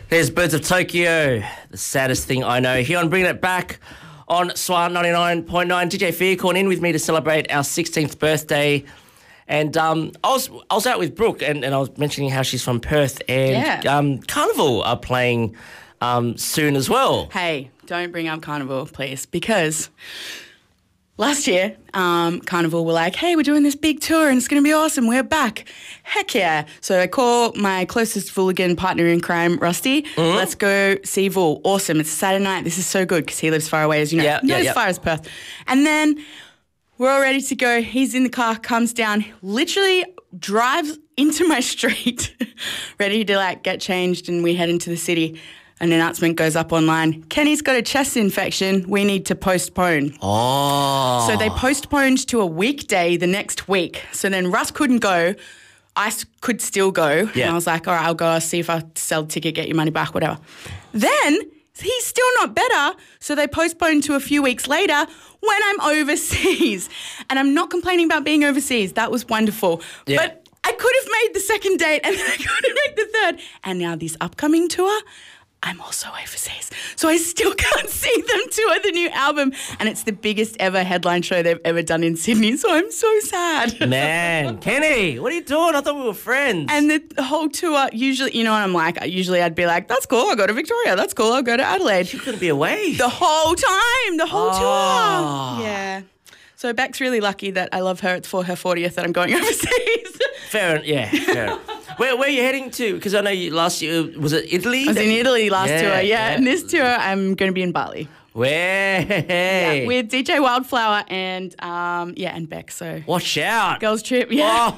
There's Birds of Tokyo, the saddest thing I know. Here on Bringing It Back on SWAR 99.9. DJ Fear calling in with me to celebrate our 16th birthday. And I was out with Brooke and I was mentioning how she's from Perth. And Carnival are playing soon as well. Hey, don't bring up Carnival, please, because last year, Carnival were like, hey, we're doing this big tour and it's going to be awesome. We're back. Heck yeah. So I call my closest Vooligan partner in crime, Rusty. Mm-hmm. Let's go see Vool. Awesome. It's a Saturday night. This is so good because he lives far away, as you know. Not as far as Perth. And then we're all ready to go. He's in the car, comes down, literally drives into my street, ready to get changed, and we head into the city. An announcement goes up online. Kenny's got a chest infection. We need to postpone. Oh. So they postponed to a weekday the next week. So then Russ couldn't go. I could still go. Yeah. And I was like, all right, I'll go. I'll see if I sell the ticket, get your money back, whatever. Then he's still not better. So they postponed to a few weeks later when I'm overseas. And I'm not complaining about being overseas. That was wonderful. Yeah. But I could have made the second date and then I couldn't make the third. And now this upcoming tour, I'm also overseas. So I still can't see them tour the new album. And it's the biggest ever headline show they've ever done in Sydney. So I'm so sad. Man, Kenny, what are you doing? I thought we were friends. And the whole tour, usually, you know what I'm like? Usually I'd be like, that's cool, I'll go to Victoria. That's cool, I'll go to Adelaide. You couldn't be away. The whole time, the whole Oh. tour. Yeah. So Beck's really lucky that I love her. It's for her 40th that I'm going overseas. Fair enough. Where are you heading to? Because I know you last year, was it Italy? I was in Italy last tour, yeah. And this tour, I'm going to be in Bali. Way. Yeah, with DJ Wildflower and Beck. So Watch out. girls trip, yeah.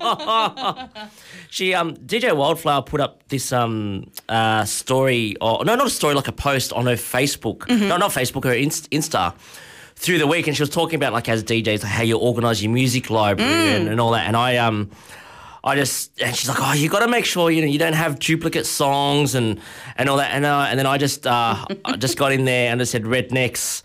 She DJ Wildflower put up this story, or no, not a story, like a post on her Facebook. Mm-hmm. No, not Facebook, her Insta through the week, and she was talking about as DJs how you organise your music library and all that. And and she's like, oh, you got to make sure you don't have duplicate songs and all that. And then I just got in there and I said rednecks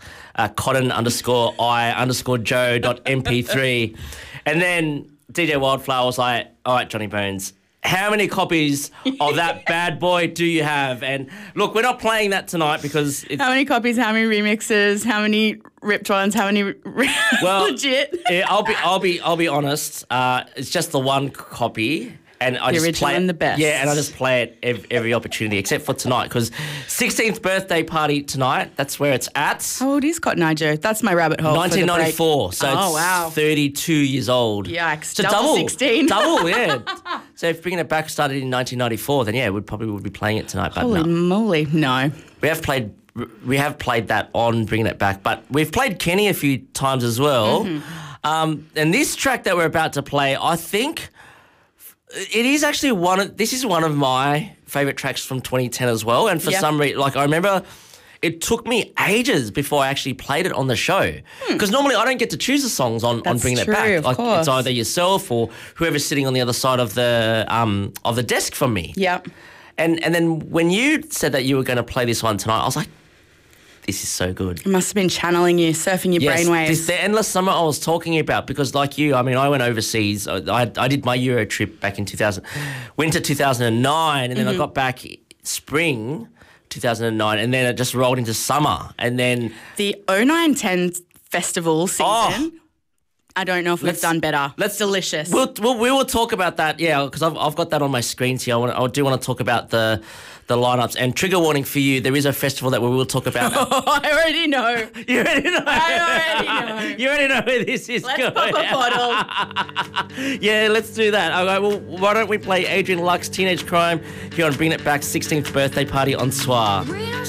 cotton_I_Joe.mp3, and then DJ Wildflower was like, all right, Johnny Bones, how many copies of that bad boy do you have? And look, we're not playing that tonight because it's... How many copies, how many remixes, how many ripped ones, how many legit? Yeah, I'll be honest. It's just the one copy. And I the just original play it, and the best. Yeah, and I just play it every opportunity, except for tonight, because 16th birthday party tonight, that's where it's at. How old is Cotton Eye Joe? That's my rabbit hole. 1994, so it's 32 years old. Yikes. So double 16. Double, yeah. So if Bringing It Back started in 1994, then yeah, we probably would be playing it tonight. But Holy no. moly, no. We have played that on Bringing It Back, but we've played Kenny a few times as well. Mm-hmm. And this track that we're about to play, I think... It is actually this is one of my favourite tracks from 2010 as well. And for some reason, I remember it took me ages before I actually played it on the show. Because normally I don't get to choose the songs on Bringing It Back. Of course. It's either yourself or whoever's sitting on the other side of the desk from me. Yeah. And then when you said that you were going to play this one tonight, I was like, this is so good. It must have been channeling you, surfing your brainwaves. This the endless summer I was talking about, because like you, I mean, I went overseas. I did my Euro trip back in winter 2009, and then I got back spring 2009, and then it just rolled into summer, and then the 09-10 festival season. I don't know if we've done better. It's delicious. We will talk about that, yeah, because I've got that on my screens here. I do want to talk about the lineups. And trigger warning for you, there is a festival that we will talk about. I already know. You already know. I already know. You already know where this is going. Let's pop a bottle. Yeah, let's do that. Okay, well, why don't we play Adrian Lux, Teenage Crime, here on Bringing It Back's 16th birthday party on SWAR.